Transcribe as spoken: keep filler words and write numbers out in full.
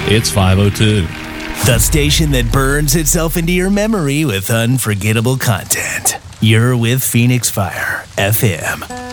It's five oh two. The station that burns itself into your memory with unforgettable content. You're with Phoenix Fire F M.